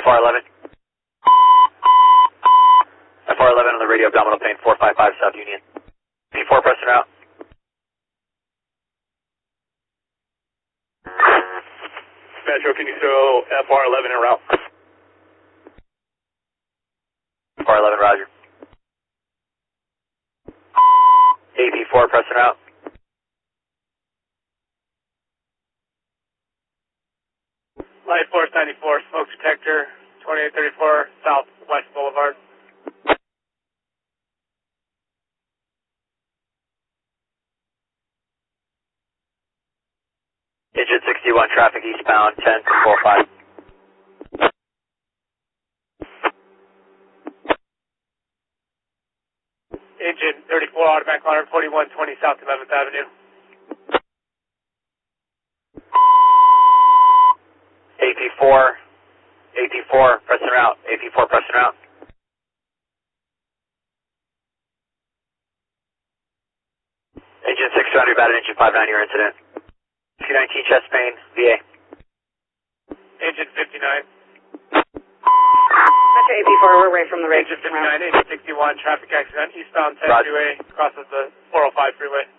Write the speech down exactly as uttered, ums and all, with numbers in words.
R eleven. F R eleven on the radio, abdominal pain, four five five South Union. P four pressing out. Metro, can you show F R eleven en route? F R eleven, roger. A P four pressing out. Light Force ninety-four, smoke detector, twenty-eight thirty-four Southwest Boulevard. Engine sixty-one, traffic eastbound, ten four five. Engine thirty-four, automatic line forty-one twenty South eleventh Avenue. A P four, A P four, pressing out, A P four pressing out. Engine six two hundred, about an engine five ninety your incident. two nineteen chest pain, V A. Engine fifty-nine. Metro A P four, we're away from the rig. Engine fifty-nine, engine sixty-one, traffic accident, eastbound ten Roger. two A, crosses the four oh five freeway.